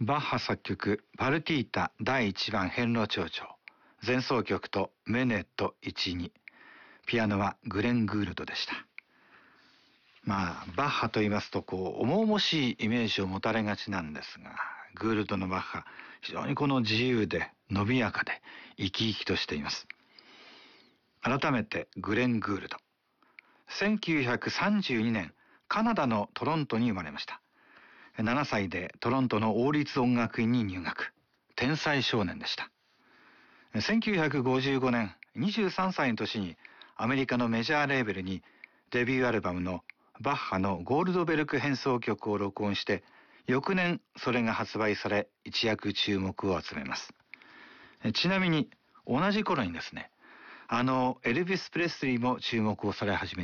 バッハ作曲パルティータ第1番変路長調、前奏曲とメネット12、ピアノはグレン・グールドでした。バッハと言いますと重々しいイメージを持たれがちなんですが、グールドのバッハ、非常に自由で伸びやかで生き生きとしています。改めてグレン・グールド、1932年カナダのトロントに生まれました。7歳でトロントの王立音楽院に入学。天才少年でした。1955年23歳の年にアメリカのメジャーレーベルにデビューアルバムのバッハのゴールドベルク変奏曲を録音して、翌年それが発売され一躍注目を集めます。ちなみに同じ頃にですね、エルヴィス・プレスリーも注目をされ始め